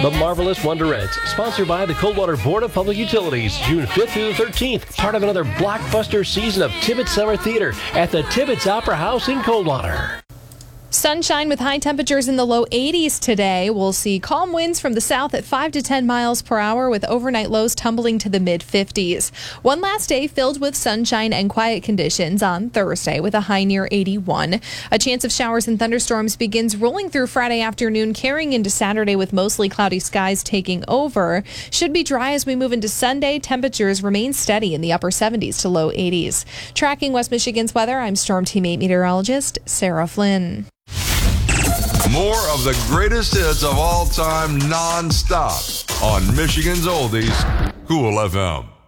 The Marvelous Wonderettes, sponsored by the Coldwater Board of Public Utilities, June 5th through the 13th, part of another blockbuster season of Tibbetts Summer Theater at the Tibbetts Opera House in Coldwater. Sunshine with high temperatures in the low 80s today. We'll see calm winds from the south at 5 to 10 miles per hour with overnight lows tumbling to the mid-50s. One last day filled with sunshine and quiet conditions on Thursday with a high near 81. A chance of showers and thunderstorms begins rolling through Friday afternoon, carrying into Saturday with mostly cloudy skies taking over. Should be dry as we move into Sunday. Temperatures remain steady in the upper 70s to low 80s. Tracking West Michigan's weather, I'm Storm Team 8 meteorologist Sarah Flynn. More of the greatest hits of all time non-stop on Michigan's Oldies, Cool FM.